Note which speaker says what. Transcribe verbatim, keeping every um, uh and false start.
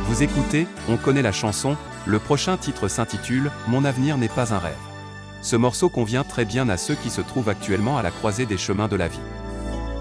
Speaker 1: Vous écoutez, on connaît la chanson, le prochain titre s'intitule « Mon avenir n'est pas un rêve ». Ce morceau convient très bien à ceux qui se trouvent actuellement à la croisée des chemins de la vie.